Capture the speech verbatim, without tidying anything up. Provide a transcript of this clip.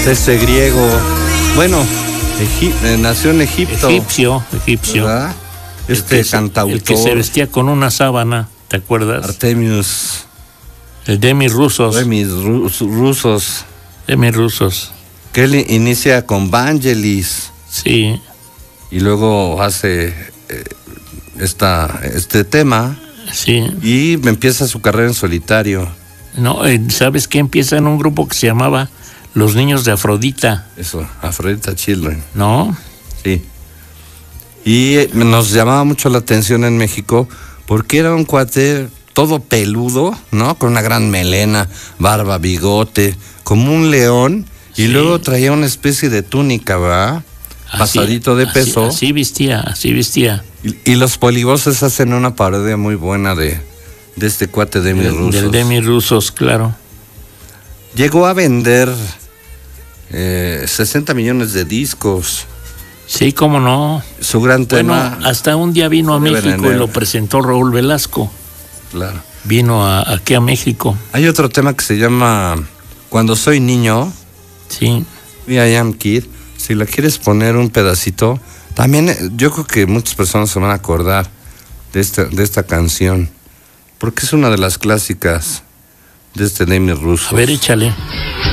este griego, bueno, Egip, eh, nació en Egipto. Egipcio, egipcio. ¿Verdad? Este el que, cantautor. El que se vestía con una sábana, ¿te acuerdas? Artemius. El Demis Rusos. Demis Rus, rusos. Demis Rusos. Que él inicia con Vangelis. Sí. Y luego hace eh, esta, este tema. Sí. Y empieza su carrera en solitario. No, eh, ¿sabes qué? Empieza en un grupo que se llamaba Los Niños de Afrodita. Eso, Afrodita Children. ¿No? Sí. Y eh, nos llamaba mucho la atención en México porque era un cuate todo peludo, ¿no? Con una gran melena, barba, bigote, como un león. Y sí. Luego traía una especie de túnica, ¿verdad? Así, pasadito de peso. Así, así vestía, así vestía. Y, y los polivoces hacen una parodia muy buena de, de este cuate Demis Del, Rusos. del Demis Rusos, claro. Llegó a vender eh, sesenta millones de discos. Sí, cómo no. Su gran tema. Bueno, hasta un día vino a México y lo presentó Raúl Velasco. Claro. Vino a, aquí a México. Hay otro tema que se llama Cuando soy niño. Sí. I Am Kid. Si la quieres poner un pedacito, también yo creo que muchas personas se van a acordar de esta, de esta canción, porque es una de las clásicas de este Demis Rusos. A ver, échale.